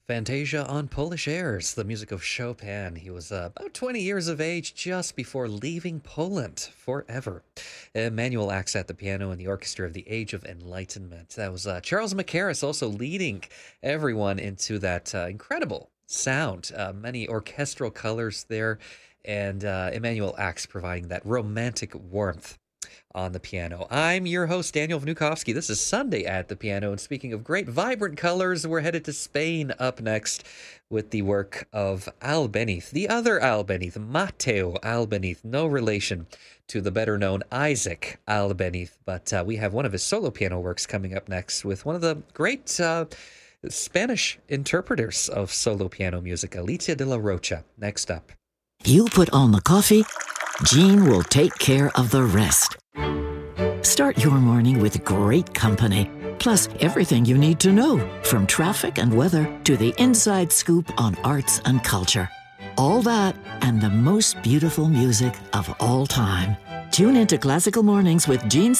Fantasia on Polish Airs, the music of Chopin. He was about 20 years of age just before leaving Poland forever. Emmanuel Ax at the piano in the orchestra of the Age of Enlightenment. That was Charles Mackerras also leading everyone into that incredible sound. Many orchestral colors there, and Emmanuel Ax providing that romantic warmth on the piano. I'm your host, Daniel Vnukovsky. This is Sunday at the Piano, and speaking of great, vibrant colors, we're headed to Spain up next with the work of Albéniz, the other Albéniz, Mateo Albéniz, no relation to the better-known Isaac Albéniz, but we have one of his solo piano works coming up next with one of the great Spanish interpreters of solo piano music, Alicia de la Rocha. Next up. You put on the coffee, Jean will take care of the rest. Start your morning with great company, plus everything you need to know, from traffic and weather to the inside scoop on arts and culture. All that and the most beautiful music of all time. Tune into Classical Mornings with Jean